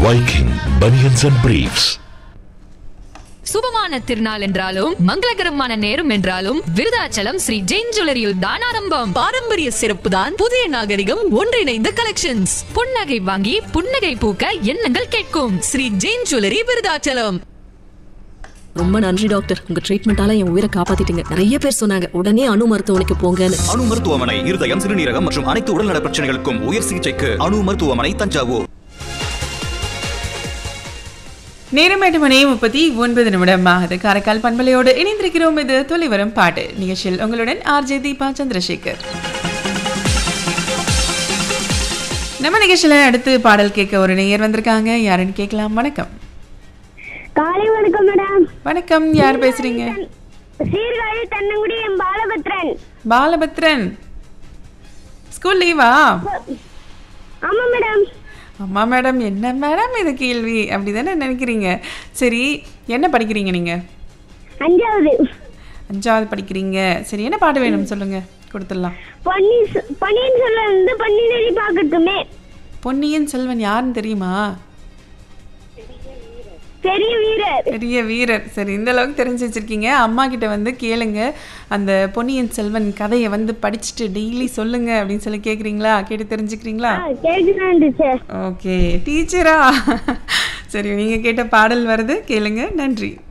Viking Bunions and Briefs. சுபமான திருநாள் என்றாலும் மங்களகரமான நேரம் என்றாலும் விருதாச்சலம் ஸ்ரீ ஜெயின் ஜுவல்லரியில் தான் ஆரம்பம். பாரம்பரிய சிறப்பு தான் புதிய நாகரிகம் ஒன்றிணைந்த கலெக்ஷன்ஸ். புன்னகை வாங்கி புன்னகை பூக்க எண்ணங்கள் கேட்கும். ஸ்ரீ ஜெயின் ஜுவல்லரி விருதாச்சலம். ரொம்ப நன்றி டாக்டர், உங்க ட்ரீட்மெண்டால என் உயிரை காப்பாத்திட்டீங்க. நிறைய பேர் சொன்னாங்க உடனே அணு மருத்துவமனைக்கு போங்கன்னு. அணு மருத்துவமனை இருதயம், சிறுநீரகம் மற்றும் அனைத்து உடல்நல பிரச்சனைகளுக்கும் உயர் சிகிச்சைக்கு அணு மருத்துவமனை, தஞ்சாவூர். நேரம் 8:39 ஆகுது. காரைக்கால் பண்பலையோடு இணைந்திருக்கிறோம். இது தொலைவரும் பாட்டு நிகழ்ச்சியில் உங்களுடன் ஆர்ஜே தீபா சந்திரசேகர். நம்ம நிகழ்ச்சியில அடுத்து பாடல் கேட்க ஒரு நேயர் வந்திருக்காங்க. யாருன்னு கேட்கலாம். வணக்கம். காலை வணக்கம் மேடம். வணக்கம், யார் பேசுறீங்க? சீர்காழி தன்னங்குடி பாலபத்ரன். பாலபத்ரன், ஸ்கூல் லீவா? ஆமா மேடம். ஆமா மேடம். என்ன மேடம் இது கேள்வி, அப்படிதானே நினைக்கிறீங்க? சரி, என்ன படிக்கிறீங்க நீங்க? 5வது படிக்கிறீங்க. சரி, என்ன பாட்டு வேணும் சொல்லுங்க, கொடுத்துடலாம். பொன்னியின் செல்வன் வந்து பொன்னியினடி பார்க்கட்டுமே. பொன்னியின் செல்வன் யாருன்னு தெரியுமா? பெரிய வீரர். சரி, இந்த அளவுக்கு தெரிஞ்சு வச்சிருக்கீங்க. அம்மா கிட்ட வந்து கேளுங்க, அந்த பொன்னியின் செல்வன் கதையை வந்து படிச்சுட்டு டெய்லி சொல்லுங்க அப்படின்னு சொல்லி கேட்குறீங்களா? கேட்டு தெரிஞ்சுக்கிறீங்களா? ஓகே, டீச்சரா? சரி, நீங்க கேட்ட பாடல் வருது, கேளுங்க. நன்றி.